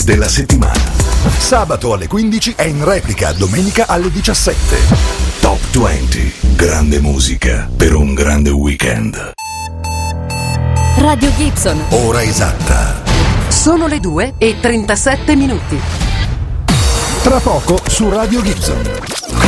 hit della settimana. Sabato alle 15 e in replica domenica alle 17. Top 20. Grande musica per un grande weekend. Radio Gibson. Ora esatta. Sono le 2:37. Tra poco su Radio Gibson.